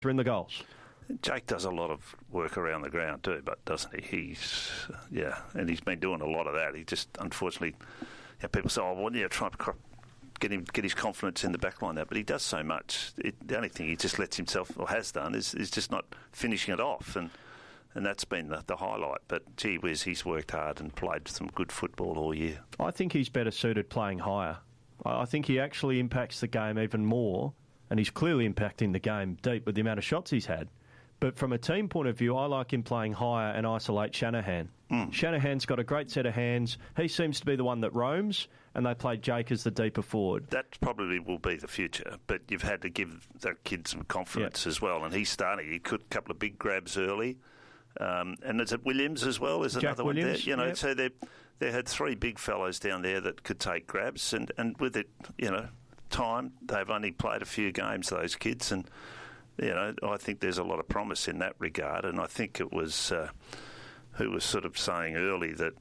in the goals. Jake does a lot of work around the ground too, but doesn't he? And he's been doing a lot of that. He just, unfortunately, people say, try and get his confidence in the back line now, but he does so much. The only thing he just lets himself, or has done, is just not finishing it off, and that's been the highlight. But gee whiz, he's worked hard and played some good football all year. I think he's better suited playing higher. I think he actually impacts the game even more, and he's clearly impacting the game deep with the amount of shots he's had. But from a team point of view, I like him playing higher and isolate Shanahan. Shanahan's got a great set of hands. He seems to be the one that roams, and they play Jake as the deeper forward. That probably will be the future, but you've had to give that kid some confidence as well, and he's starting. He could a couple of big grabs early. And is it Williams as well? Is another one there? So they had three big fellows down there that could take grabs, and with it, time, they've only played a few games, those kids, and I think there's a lot of promise in that regard. And I think it was who was sort of saying early that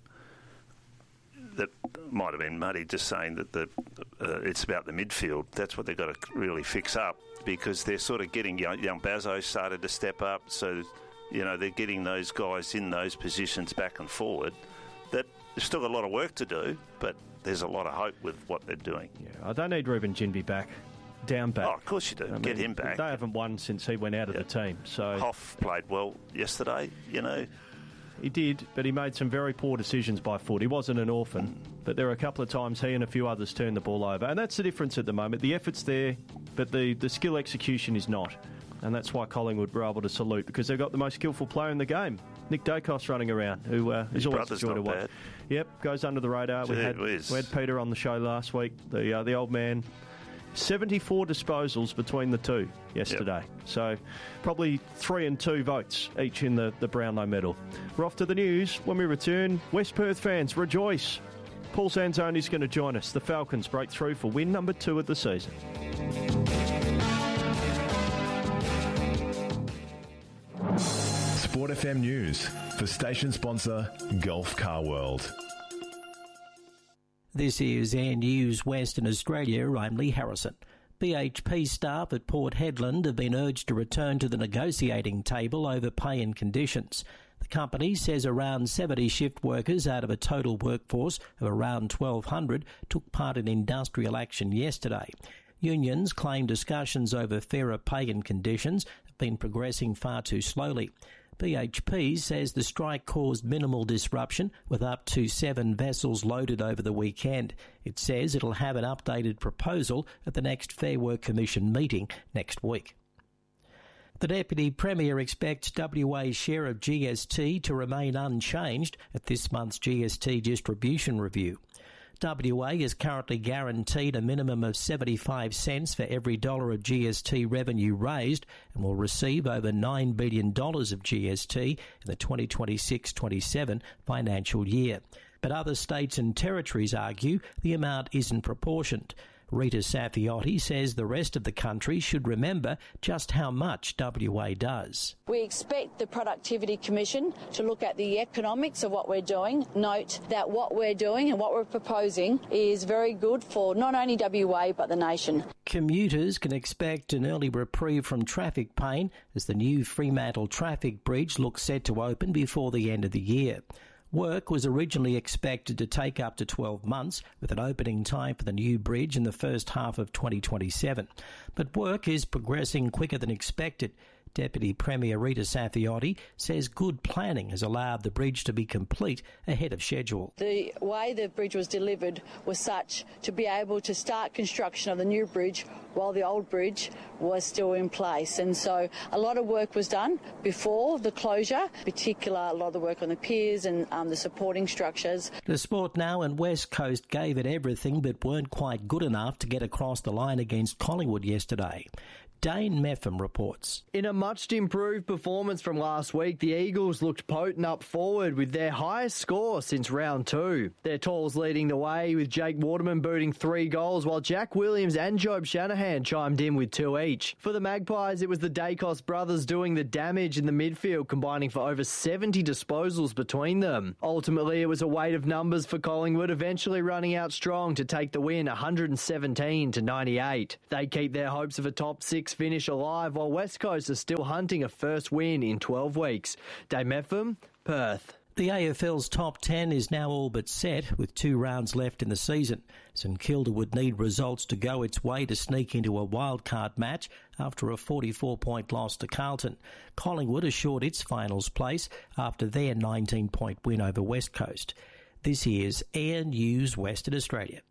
might have been Muddy, just saying that it's about the midfield. That's what they've got to really fix up, because they're sort of getting young Bazzo started to step up, so they're getting those guys in those positions back and forward. That they've still got a lot of work to do, but there's a lot of hope with what they're doing. Yeah, I don't need Ruben Ginbey back. Down back. Oh, of course you do. Get him back. They haven't won since he went out of the team. So Hoff played well yesterday, He did, but he made some very poor decisions by foot. He wasn't an orphan, but there were a couple of times he and a few others turned the ball over. And that's the difference at the moment. The effort's there, but the skill execution is not. And that's why Collingwood were able to salute, because they've got the most skillful player in the game. Nick Dacos running around, who is always a joy to watch. Yep, goes under the radar. We had Peter on the show last week, the old man. 74 disposals between the two yesterday. Yep. So probably 3 and 2 votes each in the Brownlow medal. We're off to the news. When we return, West Perth fans, rejoice. Paul Zanzoni's going to join us. The Falcons break through for win number 2 of the season. Sport FM News for station sponsor Gulf Car World. This is Air News Western Australia. I'm Lee Harrison. BHP staff at Port Hedland have been urged to return to the negotiating table over pay and conditions. The company says around 70 shift workers out of a total workforce of around 1,200 took part in industrial action yesterday. Unions claim discussions over fairer pay and conditions have been progressing far too slowly. BHP says the strike caused minimal disruption, with up to 7 vessels loaded over the weekend. It says it'll have an updated proposal at the next Fair Work Commission meeting next week. The Deputy Premier expects WA's share of GST to remain unchanged at this month's GST distribution review. WA is currently guaranteed a minimum of 75 cents for every dollar of GST revenue raised, and will receive over $9 billion of GST in the 2026-27 financial year. But other states and territories argue the amount isn't proportioned. Rita Safiotti says the rest of the country should remember just how much WA does. We expect the Productivity Commission to look at the economics of what we're doing. Note that what we're doing and what we're proposing is very good for not only WA but the nation. Commuters can expect an early reprieve from traffic pain as the new Fremantle Traffic Bridge looks set to open before the end of the year. Work was originally expected to take up to 12 months, with an opening time for the new bridge in the first half of 2027. But work is progressing quicker than expected. Deputy Premier Rita Safiotti says good planning has allowed the bridge to be complete ahead of schedule. The way the bridge was delivered was such to be able to start construction of the new bridge while the old bridge was still in place. And so a lot of work was done before the closure, in particular a lot of the work on the piers and the supporting structures. The Sport Now and West Coast gave it everything but weren't quite good enough to get across the line against Collingwood yesterday. Dane Meffam reports. In a much improved performance from last week, the Eagles looked potent up forward with their highest score since round 2. Their talls leading the way, with Jake Waterman booting 3 goals, while Jack Williams and Job Shanahan chimed in with 2 each. For the Magpies, it was the Dacos brothers doing the damage in the midfield, combining for over 70 disposals between them. Ultimately, it was a weight of numbers for Collingwood, eventually running out strong to take the win 117-98. They keep their hopes of a top 6 6 finish alive, while West Coast are still hunting a first win in 12 weeks. Dave Metham, Perth. The AFL's top 10 is now all but set, with 2 rounds left in the season. St Kilda would need results to go its way to sneak into a wildcard match after a 44-point loss to Carlton. Collingwood assured its finals place after their 19-point win over West Coast. This year's Air News Western Australia.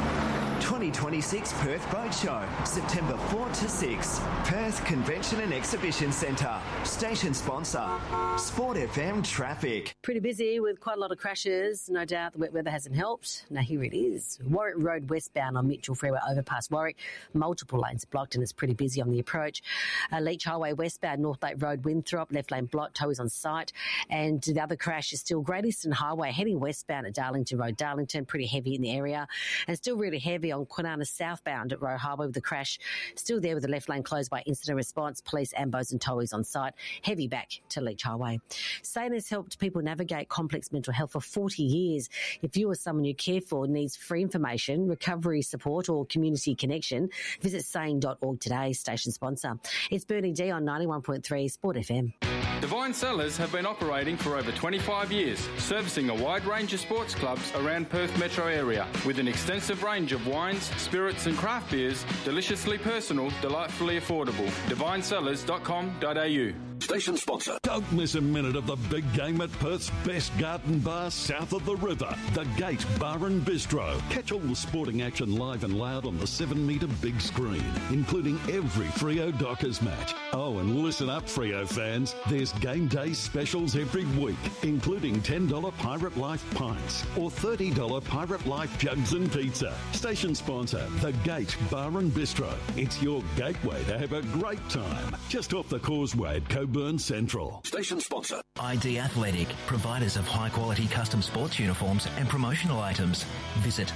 2026 Perth Boat Show, September 4 to 6. Perth Convention and Exhibition Centre. Station sponsor, Sport FM Traffic. Pretty busy with quite a lot of crashes. No doubt the wet weather hasn't helped. Now here it is. Warwick Road westbound on Mitchell Freeway overpass Warwick. Multiple lanes blocked and it's pretty busy on the approach. Leach Highway westbound North Lake Road Winthrop. Left lane blocked. Tow is on site. And the other crash is still Great Eastern Highway heading westbound at Darlington Road. Darlington, pretty heavy in the area. And still really heavy on Kwinana southbound at Roe Harbour with the crash still there with the left lane closed by incident response. Police and Bows and Towies on site. Heavy back to Leach Highway. SANE has helped people navigate complex mental health for 40 years. If you or someone you care for needs free information, recovery support or community connection, visit sane.org today. Station sponsor. It's Bernie D on 91.3 Sport FM. Divine Cellars have been operating for over 25 years, servicing a wide range of sports clubs around Perth metro area with an extensive range of wines, spirits and craft beers, deliciously personal, delightfully affordable. DivineCellars.com.au. Station sponsor. Don't miss a minute of the big game at Perth's best garden bar south of the river, the Gate Bar and Bistro. Catch all the sporting action live and loud on the 7-metre big screen, including every Freo Dockers match. Oh, and listen up, Freo fans. There's game day specials every week, including $10 Pirate Life pints or $30 Pirate Life jugs and pizza. Station sponsor, the Gate Bar and Bistro. It's your gateway to have a great time. Just off the causeway at Coburn Central. Station sponsor. ID Athletic, providers of high-quality custom sports uniforms and promotional items. Visit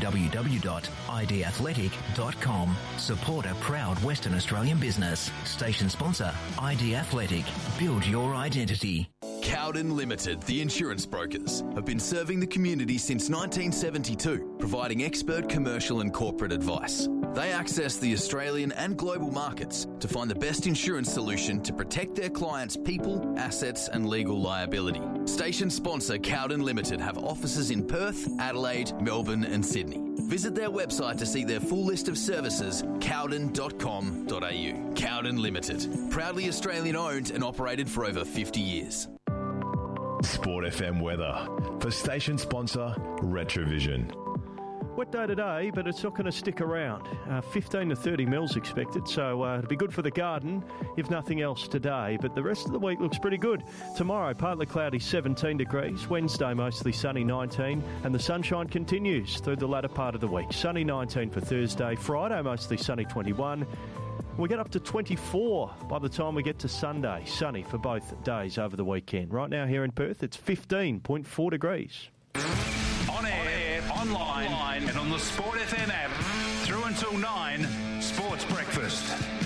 www.idathletic.com. Support a proud Western Australian business. Station sponsor, ID Athletic. Build your identity. Cowden Limited, the insurance brokers, have been serving the community since 1972, providing expert commercial and corporate advice. They access the Australian and global markets to find the best insurance solution to protect their clients' people, assets and legal liability. Station sponsor Cowden Limited have offices in Perth, Adelaide, Melbourne and Sydney. Visit their website to see their full list of services, cowden.com.au. Cowden Limited, proudly Australian owned and operated for over 50 years. Sport FM weather for station sponsor Retrovision. Wet day today, but it's not going to stick around. 15 to 30 mils expected, so it'll be good for the garden, if nothing else today. But the rest of the week looks pretty good. Tomorrow, partly cloudy, 17 degrees. Wednesday, mostly sunny, 19. And the sunshine continues through the latter part of the week. Sunny, 19 for Thursday. Friday, mostly sunny, 21. We get up to 24 by the time we get to Sunday. Sunny for both days over the weekend. Right now here in Perth, it's 15.4 degrees. On air, online, and on the Sport FM app. Through until 9, Sports Breakfast.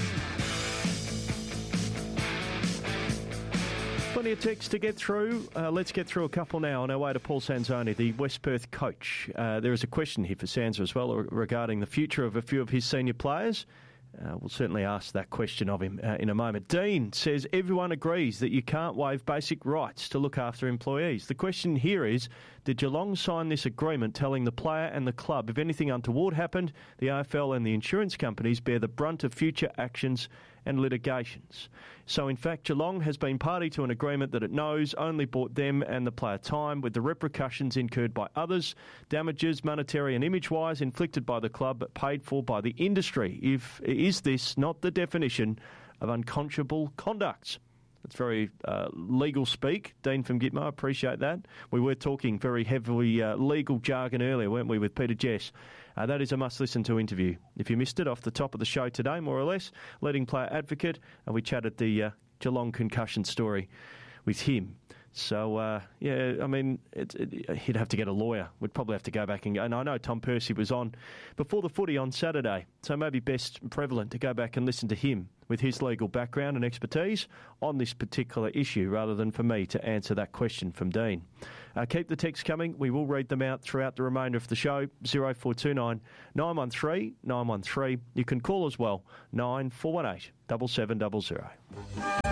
Plenty of texts to get through. Let's get through a couple now on our way to Paul Sanzoni, the West Perth coach. There is a question here for Sansa as well regarding the future of a few of his senior players. We'll certainly ask that question of him in a moment. Dean says everyone agrees that you can't waive basic rights to look after employees. The question here is, did Geelong sign this agreement telling the player and the club if anything untoward happened, the AFL and the insurance companies bear the brunt of future actions and litigations? So, in fact, Geelong has been party to an agreement that it knows only bought them and the player time, with the repercussions incurred by others, damages, monetary and image-wise, inflicted by the club but paid for by the industry. Is this not the definition of unconscionable conduct? It's very legal speak. Dean from Gitmo, appreciate that. We were talking very heavily legal jargon earlier, weren't we, with Peter Jess? That is a must-listen-to interview. If you missed it off the top of the show today, more or less, leading player advocate, and we chatted the Geelong concussion story with him. So, he'd have to get a lawyer. We'd probably have to go back and I know Tom Percy was on before the footy on Saturday, so maybe best prevalent to go back and listen to him with his legal background and expertise on this particular issue rather than for me to answer that question from Dean. Keep the texts coming. We will read them out throughout the remainder of the show. 0429 913 913. You can call as well, 9418 7700.